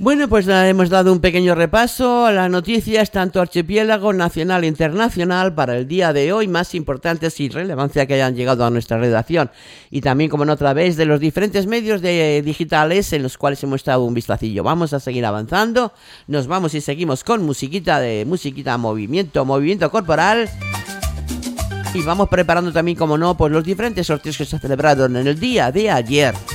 Bueno, pues hemos dado un pequeño repaso a las noticias, tanto archipiélago, nacional e internacional, para el día de hoy, más importantes y relevancia que hayan llegado a nuestra redacción. Y también, como no, a través de los diferentes medios digitales en los cuales hemos estado un vistacillo. Vamos a seguir avanzando, nos vamos y seguimos con musiquita, movimiento corporal. Y vamos preparando también, como no, pues los diferentes sorteos que se celebraron en el día de ayer.